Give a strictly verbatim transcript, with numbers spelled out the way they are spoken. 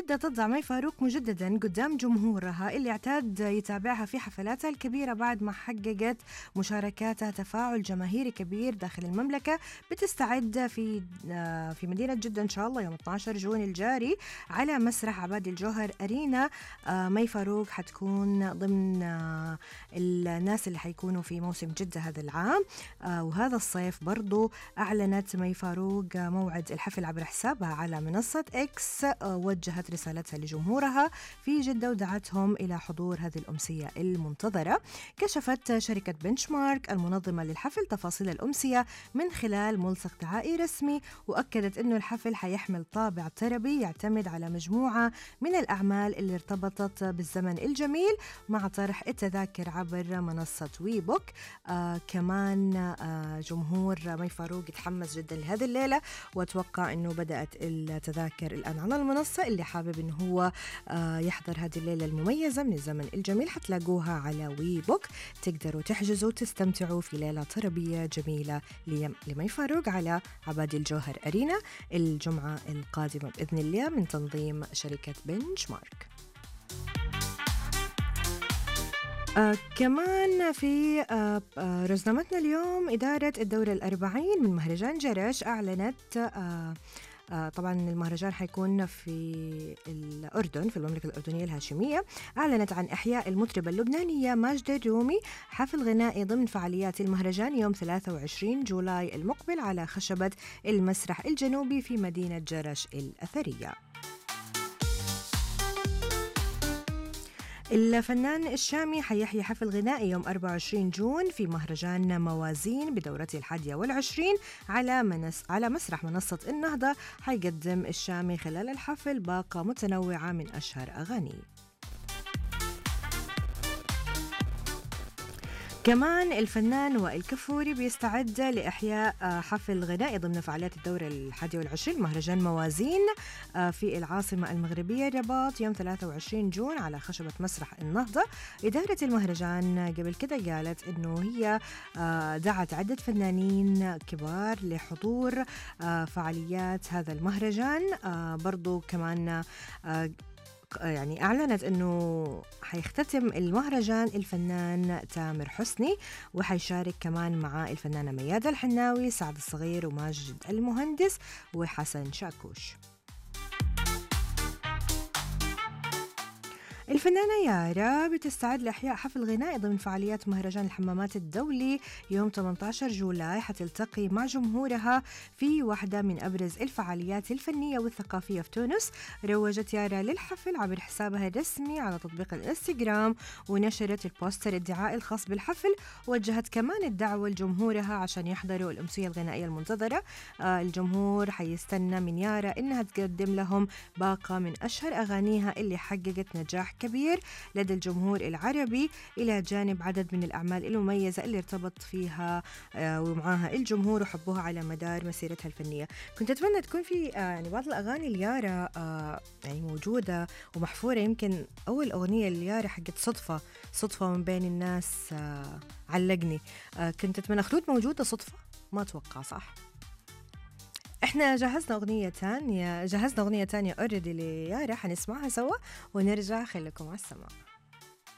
جدة تضع مي فاروق مجددا قدام جمهورها اللي اعتاد يتابعها في حفلاتها الكبيرة بعد ما حققت مشاركاتها تفاعل جماهيري كبير داخل المملكة. بتستعد في في مدينة جدة إن شاء الله يوم اثني عشر جون الجاري على مسرح عبادي الجوهر أرينا. مي فاروق حتكون ضمن الناس اللي حيكونوا في موسم جدة هذا العام. وهذا الصيف برضو أعلنت مي فاروق موعد الحفل عبر حسابها على منصة إكس. وجهت رسالتها لجمهورها في جدة ودعتهم إلى حضور هذه الأمسية المنتظرة. كشفت شركة بنشمارك المنظمة للحفل تفاصيل الأمسية من خلال ملصق دعائي رسمي، وأكدت أنه الحفل حيحمل طابع طربي يعتمد على مجموعة من الأعمال اللي ارتبطت بالزمن الجميل مع طرح التذاكر عبر منصة وي بوك. آه كمان آه جمهور مي فاروق يتحمس جدا لهذه الليلة، وأتوقع أنه بدأت التذاكر الآن على المنصة. اللي حابب أنه هو آه يحضر هذه الليلة المميزة من الزمن الجميل حتلاقوها على وي بوك، تقدروا تحجزوا وتستمتعوا في ليلة طربية جميلة لمي فاروق على عبادي الجوهر أرينا الجمعة القادمة بإذن الله من تنظيم شركة بنشمارك. آه كمان في آه آه رزنامتنا اليوم إدارة الدورة الأربعين من مهرجان جرش أعلنت آه آه طبعا المهرجان حيكون في الأردن في المملكة الأردنية الهاشمية. أعلنت عن إحياء المطربة اللبنانية ماجدة الرومي حفل غنائي ضمن فعاليات المهرجان يوم ثلاثة وعشرين جولاي المقبل على خشبة المسرح الجنوبي في مدينة جرش الأثرية. الفنان الشامي حيحيي حفل غنائي يوم أربعة وعشرين جون في مهرجان موازين بدورته الحادية والعشرين على منس على مسرح منصة النهضة. حيقدم الشامي خلال الحفل باقة متنوعة من أشهر أغانيه. كمان الفنان وائل كفوري بيستعد لإحياء حفل غنائي ضمن فعاليات الدورة الحادية والعشرين مهرجان موازين في العاصمة المغربية الرباط يوم ثلاثة وعشرين جون على خشبة مسرح النهضة. إدارة المهرجان قبل كده قالت إنه هي دعت عدة فنانين كبار لحضور فعاليات هذا المهرجان. برضو كمان يعني أعلنت أنه حيختتم المهرجان الفنان تامر حسني، وحيشارك كمان مع الفنانة ميادة الحناوي، سعد الصغير، وماجد المهندس، وحسن شاكوش. الفنانة يارا بتستعد لإحياء حفل غنائي ضمن فعاليات مهرجان الحمامات الدولي يوم ثمانية عشر جولاي. حتلتقي مع جمهورها في واحدة من أبرز الفعاليات الفنية والثقافية في تونس. روجت يارا للحفل عبر حسابها الرسمي على تطبيق الانستغرام، ونشرت البوستر الدعائي الخاص بالحفل. وجهت كمان الدعوة لجمهورها عشان يحضروا الأمسية الغنائية المنتظرة. آه الجمهور حيستنى من يارا إنها تقدم لهم باقة من أشهر أغانيها اللي حققت نجاح كبير لدى الجمهور العربي، إلى جانب عدد من الأعمال المميزة اللي ارتبط فيها ومعاها الجمهور وحبوها على مدار مسيرتها الفنية. كنت أتمنى تكون في يعني بعض الأغاني اليارا يعني موجودة ومحفورة. يمكن أول أغنية اليارا حقت صدفة صدفة من بين الناس علقني. كنت أتمنى خلود موجودة صدفة، ما أتوقع صح. احنا جهزنا اغنية تانية جهزنا اغنية تانية اوريدي ليارا حنسمعها سوا ونرجع. خليكم على السماع.